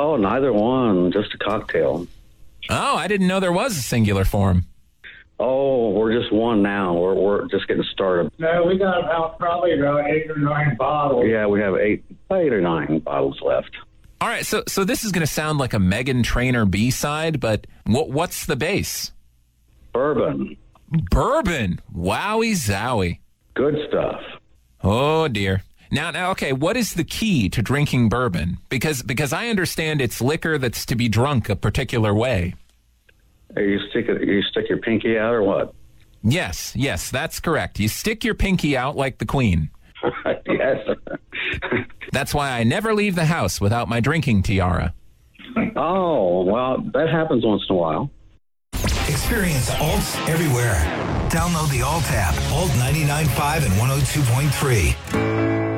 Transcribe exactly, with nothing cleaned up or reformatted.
Oh, neither one, just a cocktail. Oh, I didn't know there was a singular form. Oh, we're just one now. We're we're just getting started. No, we got about probably about eight or nine bottles. Yeah, we have eight, eight or nine bottles left. All right, so so this is going to sound like a Meghan Trainor B-side, but what what's the base? Bourbon. Bourbon. Wowie zowie. Good stuff. Oh, dear. Now, now, okay, what is the key to drinking bourbon? Because because I understand it's liquor that's to be drunk a particular way. You stick it, you stick your pinky out or what? Yes, yes, that's correct. You stick your pinky out like the Queen. Yes. That's why I never leave the house without my drinking tiara. Oh, well, that happens once in a while. Experience Alts everywhere. Download the Alt app, Alt ninety-nine point five and one oh two point three.